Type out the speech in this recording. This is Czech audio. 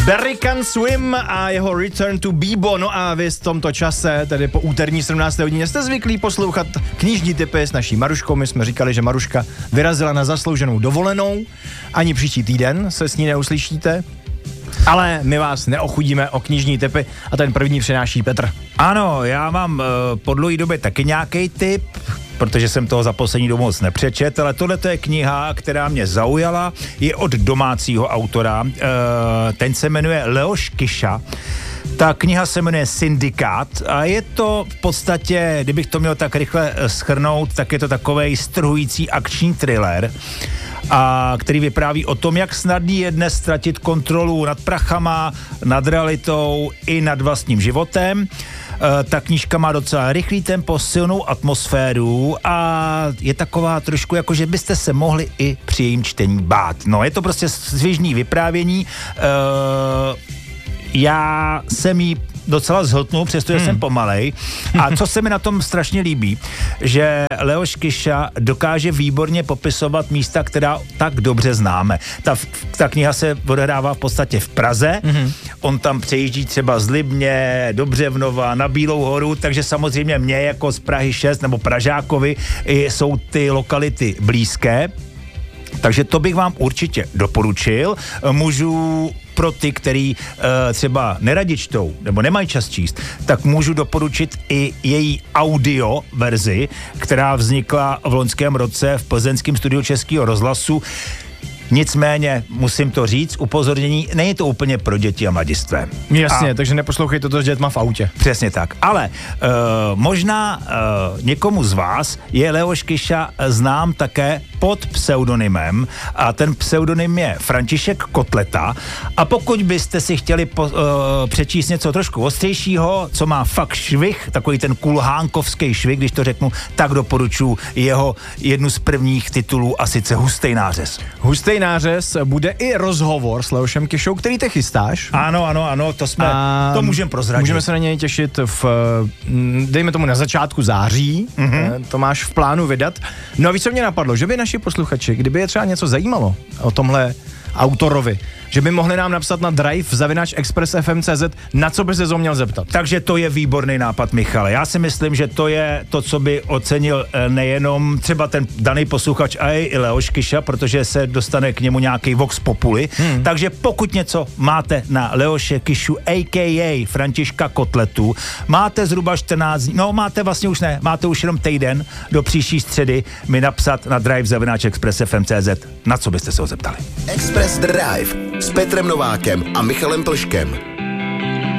Barry Can Swim a jeho Return to Bebo. No a vy v tomto čase, tedy po úterní 17. hodině, jste zvyklí poslouchat knižní tipy s naší Maruškou. My jsme říkali, že Maruška vyrazila na zaslouženou dovolenou. Ani příští týden se s ní neuslyšíte. Ale my vás neochudíme o knižní tipy a ten první přináší Petr. Ano, já mám po dlouhé době taky nějaký tip, protože jsem toho za poslední dobu moc nepřečet, ale tohle je kniha, která mě zaujala, je od domácího autora, ten se jmenuje Leoš Kyša. Ta kniha se jmenuje Syndikát a je to v podstatě, kdybych to měl tak rychle shrnout, tak je to takovej strhující akční thriller, a který vypráví o tom, jak snadný je dnes ztratit kontrolu nad prachama, nad realitou i nad vlastním životem. Ta knížka má docela rychlý tempo, silnou atmosféru a je taková trošku jako, že byste se mohli i při jejím čtení bát. No, je to prostě svěžný vyprávění. Já jsem jí docela zhltnul, přestože jsem pomalej. A co se mi na tom strašně líbí, že Leoš Kyša dokáže výborně popisovat místa, která tak dobře známe. Ta kniha se odehrává v podstatě v Praze. On tam přejíždí třeba z Libně do Břevnova na Bílou horu, takže samozřejmě mě jako z Prahy 6 nebo Pražákovi jsou ty lokality blízké. Takže to bych vám určitě doporučil. Můžu pro ty, který třeba neradi čtou nebo nemají čas číst, tak můžu doporučit i její audio verzi, která vznikla v loňském roce v plzeňském studiu Českého rozhlasu. Nicméně, musím to říct, upozornění, není to úplně pro děti a mladistvé. Jasně, takže neposlouchejte to s dětma v autě. Přesně tak, ale možná někomu z vás je Leoš Kyša znám také pod pseudonymem a ten pseudonym je František Kotleta a pokud byste si chtěli přečíst něco trošku ostřejšího, co má fakt švih, takový ten kulhánkovský švih, když to řeknu, tak doporučuji jeho jednu z prvních titulů a sice Hustej nářez. Hustej nářez bude i rozhovor s Leošem Kyšou, který ty chystáš. Ano, to můžeme prozradit. Můžeme se na něj těšit dejme tomu na začátku září, to máš v plánu vydat. No a víš, co mě napadlo, že by naši posluchači, kdyby je třeba něco zajímalo o tomhle autorovi, že by mohli nám napsat na drive@expressfm.cz, na co by se to měl zeptat. Takže to je výborný nápad, Michale. Já si myslím, že to je to, co by ocenil nejenom třeba ten daný posluchač, ale i Leoš Kyša, protože se dostane k němu nějaký vox populi. Takže pokud něco máte na Leoše Kyšu, a.k.a. Františka Kotletu, máte zhruba 14 dní, no máte vlastně už ne, máte už jenom týden do příští středy mi napsat na drive@expressfm.cz, na co byste se ho zeptali. Express Drive s Petrem Novákem a Michalem Plškem.